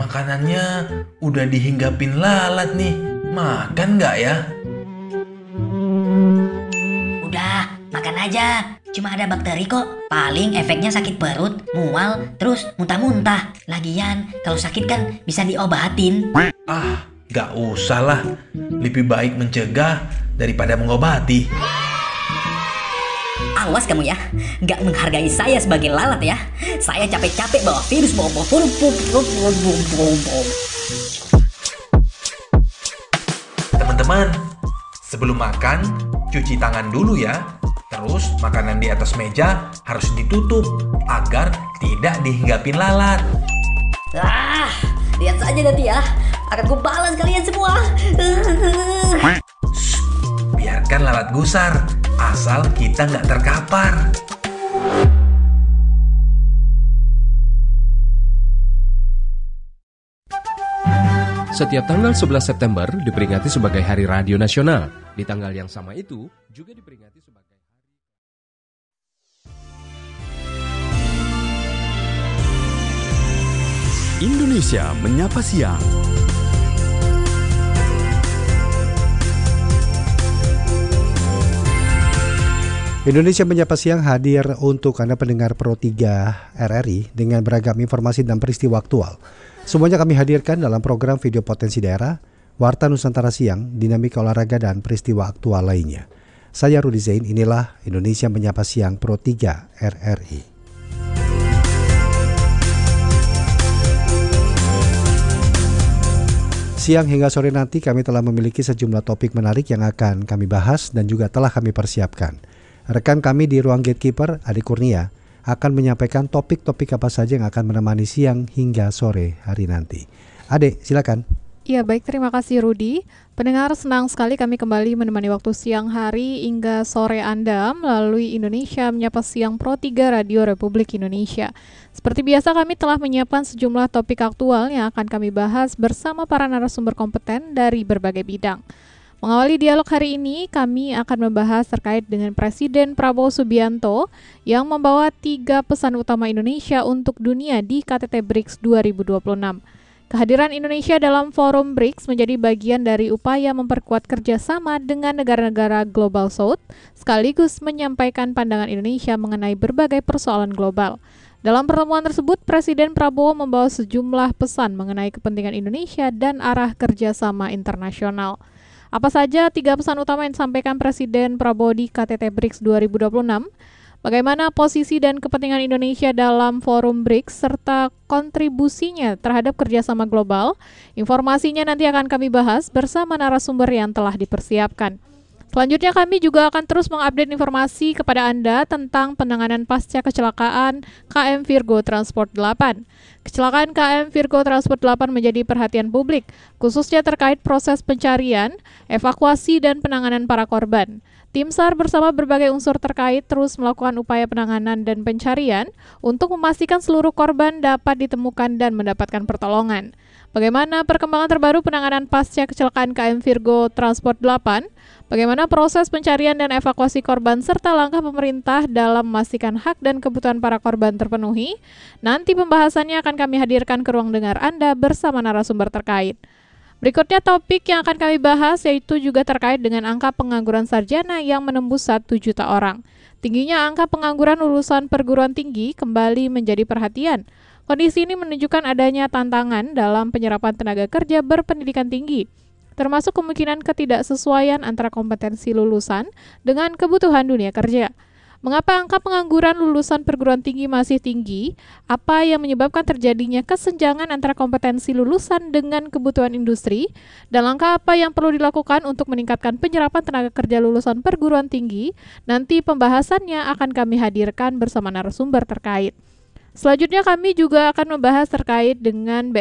Makanannya udah dihinggapin lalat nih. Makan nggak ya? Udah, makan aja. Cuma ada bakteri kok. Paling efeknya sakit perut, mual, terus muntah-muntah. Lagian, kalau sakit kan bisa diobatin. Nggak usah lah. Lebih baik mencegah daripada mengobati. Awas kamu ya, nggak menghargai saya sebagai lalat ya. Saya capek-capek bawa virus, bawa. Teman-teman, sebelum makan, cuci tangan dulu ya. Terus, makanan di atas meja harus ditutup agar tidak dihinggapin lalat. Lihat saja nanti ya, akan ku balas kalian semua. Biarkan lalat gusar, asal kita nggak terkapar. Setiap tanggal 11 September diperingati sebagai Hari Radio Nasional. Di tanggal yang sama itu juga diperingati sebagai Indonesia Menyapa Siang. Indonesia Menyapa Siang hadir untuk Anda pendengar Pro 3 RRI dengan beragam informasi dan peristiwa aktual. Semuanya kami hadirkan dalam program Video Potensi Daerah, Warta Nusantara Siang, dinamika olahraga dan peristiwa aktual lainnya. Saya Rudi Zain, inilah Indonesia Menyapa Siang Pro 3 RRI. Siang hingga sore nanti kami telah memiliki sejumlah topik menarik yang akan kami bahas dan juga telah kami persiapkan. Rekan kami di ruang gatekeeper, Adi Kurnia, akan menyampaikan topik-topik apa saja yang akan menemani siang hingga sore hari nanti. Ade, silakan. Ya, baik, terima kasih Rudi. Pendengar, senang sekali kami kembali menemani waktu siang hari hingga sore Anda melalui Indonesia Menyapa Siang Pro 3 Radio Republik Indonesia. Seperti biasa kami telah menyiapkan sejumlah topik aktual yang akan kami bahas bersama para narasumber kompeten dari berbagai bidang. Mengawali dialog hari ini, kami akan membahas terkait dengan Presiden Prabowo Subianto yang membawa 3 pesan utama Indonesia untuk dunia di KTT BRICS 2026. Kehadiran Indonesia dalam forum BRICS menjadi bagian dari upaya memperkuat kerjasama dengan negara-negara Global South, sekaligus menyampaikan pandangan Indonesia mengenai berbagai persoalan global. Dalam pertemuan tersebut, Presiden Prabowo membawa sejumlah pesan mengenai kepentingan Indonesia dan arah kerjasama internasional. Apa saja 3 pesan utama yang disampaikan Presiden Prabowo di KTT BRICS 2026? Bagaimana posisi dan kepentingan Indonesia dalam forum BRICS serta kontribusinya terhadap kerjasama global? Informasinya nanti akan kami bahas bersama narasumber yang telah dipersiapkan. Selanjutnya kami juga akan terus mengupdate informasi kepada Anda tentang penanganan pasca kecelakaan KM Virgo Transport 8. Kecelakaan KM Virgo Transport 8 menjadi perhatian publik, khususnya terkait proses pencarian, evakuasi, dan penanganan para korban. Tim SAR bersama berbagai unsur terkait terus melakukan upaya penanganan dan pencarian untuk memastikan seluruh korban dapat ditemukan dan mendapatkan pertolongan. Bagaimana perkembangan terbaru penanganan pasca kecelakaan KM Virgo Transport 8? Bagaimana proses pencarian dan evakuasi korban serta langkah pemerintah dalam memastikan hak dan kebutuhan para korban terpenuhi? Nanti pembahasannya akan kami hadirkan ke ruang dengar Anda bersama narasumber terkait. Berikutnya topik yang akan kami bahas yaitu juga terkait dengan angka pengangguran sarjana yang menembus 1 juta orang. Tingginya angka pengangguran lulusan perguruan tinggi kembali menjadi perhatian. Kondisi ini menunjukkan adanya tantangan dalam penyerapan tenaga kerja berpendidikan tinggi, termasuk kemungkinan ketidaksesuaian antara kompetensi lulusan dengan kebutuhan dunia kerja. Mengapa angka pengangguran lulusan perguruan tinggi masih tinggi? Apa yang menyebabkan terjadinya kesenjangan antara kompetensi lulusan dengan kebutuhan industri? Dan langkah apa yang perlu dilakukan untuk meningkatkan penyerapan tenaga kerja lulusan perguruan tinggi? Nanti pembahasannya akan kami hadirkan bersama narasumber terkait. Selanjutnya kami juga akan membahas terkait dengan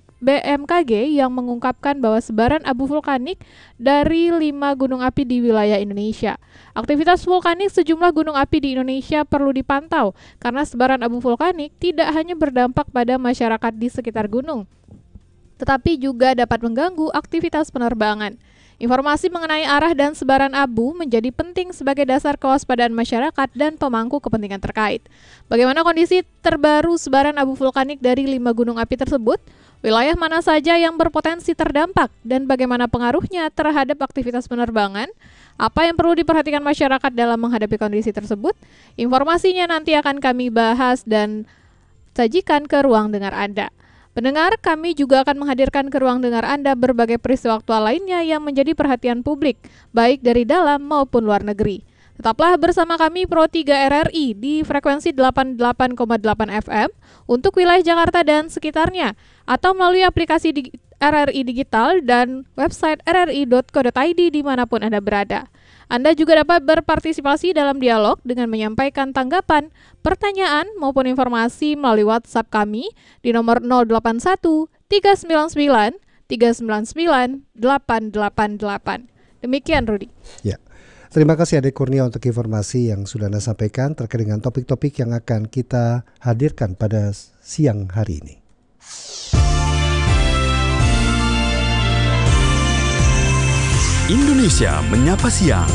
BMKG yang mengungkapkan bahwa sebaran abu vulkanik dari 5 gunung api di wilayah Indonesia. Aktivitas vulkanik sejumlah gunung api di Indonesia perlu dipantau karena sebaran abu vulkanik tidak hanya berdampak pada masyarakat di sekitar gunung, tetapi juga dapat mengganggu aktivitas penerbangan. Informasi mengenai arah dan sebaran abu menjadi penting sebagai dasar kewaspadaan masyarakat dan pemangku kepentingan terkait. Bagaimana kondisi terbaru sebaran abu vulkanik dari 5 gunung api tersebut? Wilayah mana saja yang berpotensi terdampak dan bagaimana pengaruhnya terhadap aktivitas penerbangan? Apa yang perlu diperhatikan masyarakat dalam menghadapi kondisi tersebut? Informasinya nanti akan kami bahas dan sajikan ke ruang dengar Anda. Pendengar, kami juga akan menghadirkan ke ruang dengar Anda berbagai peristiwa aktual lainnya yang menjadi perhatian publik, baik dari dalam maupun luar negeri. Tetaplah bersama kami Pro 3 RRI di frekuensi 88,8 FM untuk wilayah Jakarta dan sekitarnya, atau melalui aplikasi RRI Digital dan website rri.co.id dimanapun Anda berada. Anda juga dapat berpartisipasi dalam dialog dengan menyampaikan tanggapan, pertanyaan, maupun informasi melalui WhatsApp kami di nomor 081 399 399 888. Demikian, Rudi. Ya. Terima kasih Ade Kurnia untuk informasi yang sudah Anda sampaikan terkait dengan topik-topik yang akan kita hadirkan pada siang hari ini. Indonesia Menyapa Siang.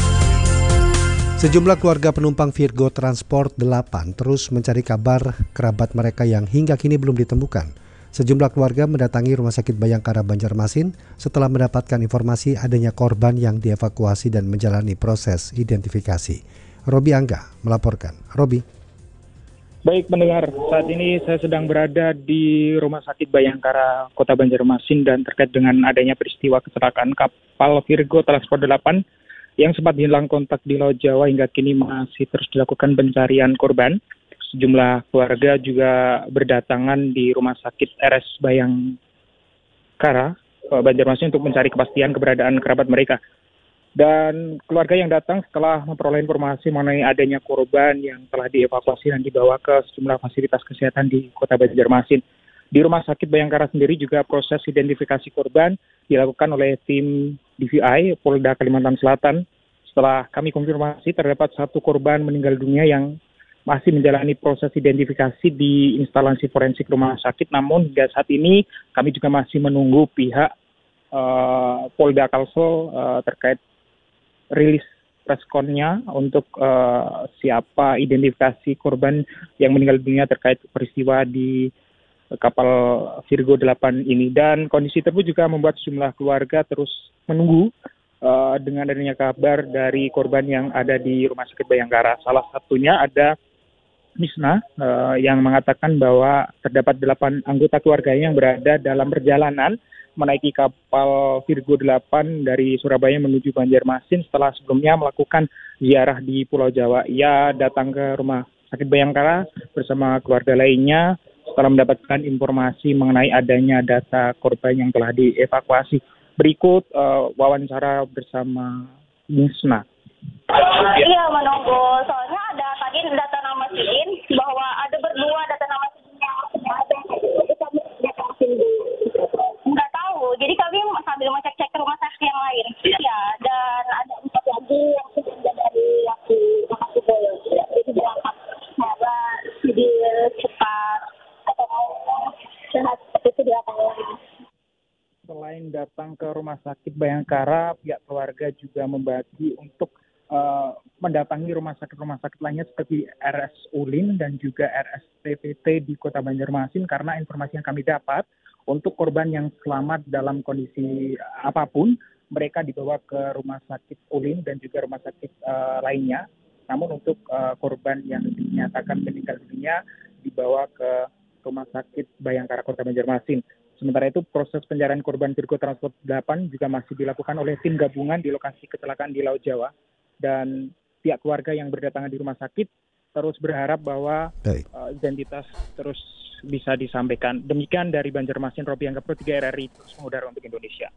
Sejumlah keluarga penumpang Virgo Transport 8 terus mencari kabar kerabat mereka yang hingga kini belum ditemukan. Sejumlah keluarga mendatangi Rumah Sakit Bayangkara Banjarmasin setelah mendapatkan informasi adanya korban yang dievakuasi dan menjalani proses identifikasi. Robi Angga melaporkan. Robi. Baik pendengar, saat ini saya sedang berada di Rumah Sakit Bayangkara Kota Banjarmasin dan terkait dengan adanya peristiwa kecelakaan kapal Virgo Transport 8 yang sempat hilang kontak di Laut Jawa hingga kini masih terus dilakukan pencarian korban. Sejumlah keluarga juga berdatangan di Rumah Sakit RS Bayangkara Banjarmasin untuk mencari kepastian keberadaan kerabat mereka. Dan keluarga yang datang setelah memperoleh informasi mengenai adanya korban yang telah dievakuasi dan dibawa ke sejumlah fasilitas kesehatan di Kota Banjarmasin. Di Rumah Sakit Bayangkara sendiri juga proses identifikasi korban dilakukan oleh tim DVI Polda Kalimantan Selatan. Setelah kami konfirmasi terdapat satu korban meninggal dunia yang masih menjalani proses identifikasi di instalasi forensik rumah sakit. Namun hingga saat ini kami juga masih menunggu pihak Polda Kalsel terkait rilis reskonnya untuk siapa identifikasi korban yang meninggal dunia terkait peristiwa di kapal Virgo 8 ini. Dan kondisi tersebut juga membuat sejumlah keluarga terus menunggu dengan adanya kabar dari korban yang ada di Rumah Sakit Bayangkara. Salah satunya ada Misna yang mengatakan bahwa terdapat 8 anggota keluarganya yang berada dalam perjalanan menaiki kapal Virgo 8 dari Surabaya menuju Banjarmasin setelah sebelumnya melakukan ziarah di Pulau Jawa. Ia datang ke Rumah Sakit Bayangkara bersama keluarga lainnya setelah mendapatkan informasi mengenai adanya data korban yang telah dievakuasi. Berikut wawancara bersama Misna. Iya, menunggu. Soalnya ada tadi data nama Sidin bahwa ada berdua data nama Sidin yang ada. Nggak tahu. Jadi kami sambil ngecek-cek ke rumah sakit yang lain. Iya, dan ada 4 lagi yang sudah dari waktu itu berangkat. Semoga Sidin cepat atau sehat seperti itu diapain. Selain datang ke Rumah Sakit Bayangkara, pihak keluarga juga membagi untuk mendatangi rumah sakit lainnya seperti RS Ulin dan juga RSTPT di Kota Banjarmasin karena informasi yang kami dapat untuk korban yang selamat dalam kondisi apapun mereka dibawa ke Rumah Sakit Ulin dan juga rumah sakit lainnya. Namun untuk korban yang dinyatakan meninggal dunia dibawa ke Rumah Sakit Bayangkara Kota Banjarmasin. Sementara itu proses pencarian korban Virgo Transport 8 juga masih dilakukan oleh tim gabungan di lokasi kecelakaan di Laut Jawa. Dan pihak keluarga yang berdatangan di rumah sakit terus berharap bahwa identitas terus bisa disampaikan. Demikian dari Banjarmasin, Robi Angga Pro 3 RRI terus mengudara untuk Indonesia.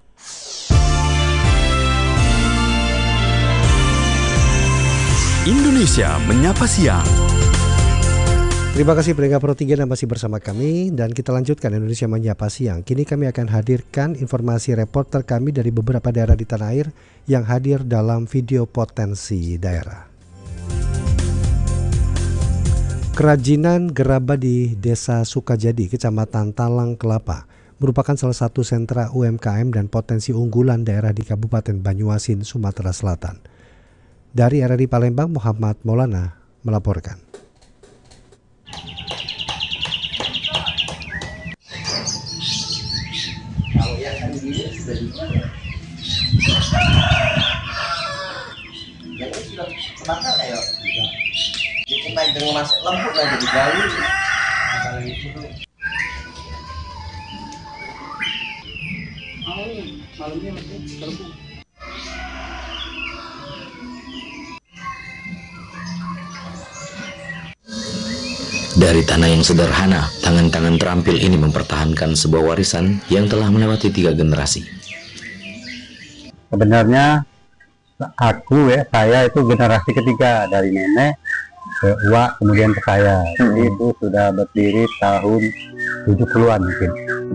Indonesia Menyapa Siang. Terima kasih pendengar Pro 3 yang masih bersama kami dan kita lanjutkan Indonesia Menyapa Siang. Kini kami akan hadirkan informasi reporter kami dari beberapa daerah di tanah air yang hadir dalam video potensi daerah. Kerajinan gerabah di Desa Sukajadi, Kecamatan Talang Kelapa merupakan salah satu sentra UMKM dan potensi unggulan daerah di Kabupaten Banyuasin, Sumatera Selatan. Dari RRI Palembang, Muhammad Maulana melaporkan. Sebakar kayak dikumpai dengan masuk lembut lagi digali. Malamnya masih terbung. Dari tanah yang sederhana, tangan-tangan terampil ini mempertahankan sebuah warisan yang telah melewati 3 generasi. Sebenarnya saya itu generasi ketiga dari nenek ke uak kemudian ke saya. Jadi itu sudah berdiri tahun 70-an mungkin.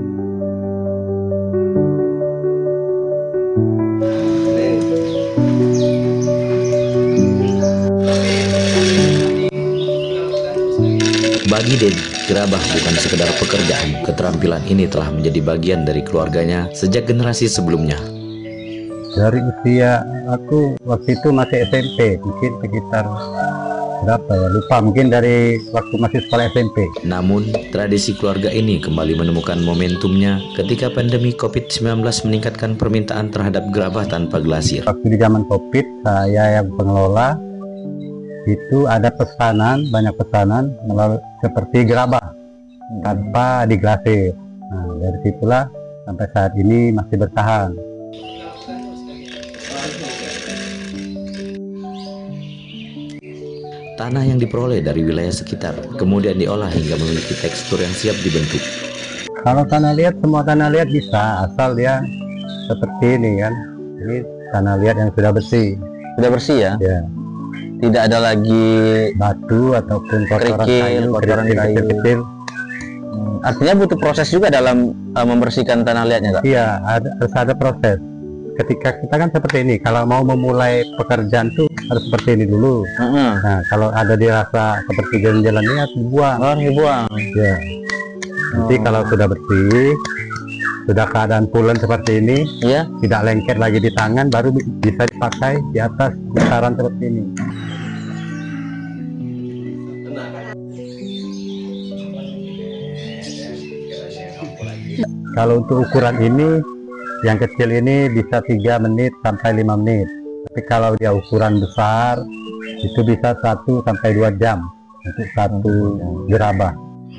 Bagi Dedi, gerabah bukan sekedar pekerjaan. Keterampilan ini telah menjadi bagian dari keluarganya sejak generasi sebelumnya. Dari usia aku waktu itu masih SMP, mungkin sekitar berapa ya, lupa, mungkin dari waktu masih sekolah SMP. Namun, tradisi keluarga ini kembali menemukan momentumnya ketika pandemi COVID-19 meningkatkan permintaan terhadap gerabah tanpa glasir. Waktu di zaman COVID, saya yang pengelola, itu ada pesanan, banyak pesanan melalui seperti gerabah tanpa diglasir. Nah, dari situlah sampai saat ini masih bertahan. Tanah yang diperoleh dari wilayah sekitar kemudian diolah hingga memiliki tekstur yang siap dibentuk. Kalau tanah liat, semua tanah liat bisa, asal dia seperti ini kan. Ini tanah liat yang sudah bersih. Sudah bersih ya? Ya. Tidak ada lagi batu ataupun kotoran kerikil, kayu kecil. Artinya butuh proses juga dalam membersihkan tanah liatnya, Kak? Iya, harus ada proses. Ketika kita kan seperti ini, kalau mau memulai pekerjaan tuh harus seperti ini dulu. Nah, kalau ada dirasa seperti jalan-jalan ini harus dibuang. Dibuang. Ya. Nanti kalau sudah bersih, sudah keadaan pulen seperti ini, ya, tidak lengket lagi di tangan, baru bisa dipakai di atas besaran seperti ini. Kalau untuk ukuran ini, yang kecil ini bisa 3 menit sampai 5 menit. Tapi kalau dia ukuran besar, itu bisa 1 sampai 2 jam untuk satu gerabah.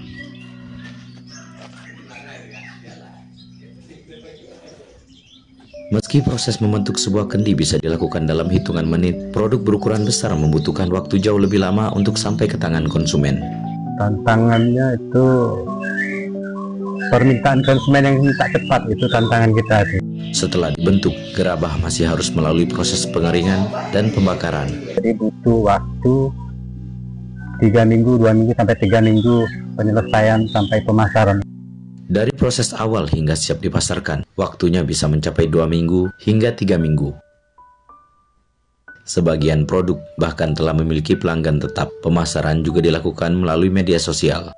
Meski proses membentuk sebuah kendi bisa dilakukan dalam hitungan menit, produk berukuran besar membutuhkan waktu jauh lebih lama untuk sampai ke tangan konsumen. Tantangannya itu permintaan konsumen yang minta cepat, itu tantangan kita. Setelah dibentuk, gerabah masih harus melalui proses pengeringan dan pembakaran. Jadi butuh waktu 3 minggu, 2 minggu sampai 3 minggu penyelesaian sampai pemasaran. Dari proses awal hingga siap dipasarkan, waktunya bisa mencapai 2 minggu hingga 3 minggu. Sebagian produk bahkan telah memiliki pelanggan tetap. Pemasaran juga dilakukan melalui media sosial.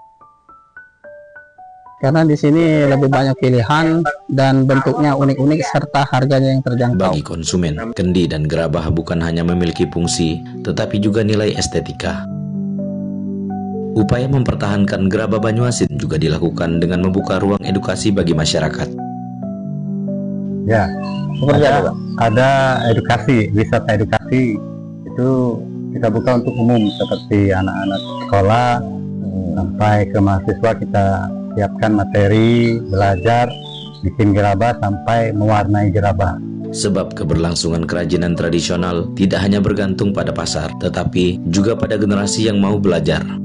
Karena di sini lebih banyak pilihan dan bentuknya unik-unik serta harganya yang terjangkau. Bagi konsumen, kendi dan gerabah bukan hanya memiliki fungsi, tetapi juga nilai estetika. Upaya mempertahankan gerabah Banyuasin juga dilakukan dengan membuka ruang edukasi bagi masyarakat. Ya, ada edukasi, wisata edukasi itu kita buka untuk umum seperti anak-anak sekolah sampai ke mahasiswa, kita siapkan materi belajar bikin gerabah sampai mewarnai gerabah. Sebab keberlangsungan kerajinan tradisional tidak hanya bergantung pada pasar, tetapi juga pada generasi yang mau belajar.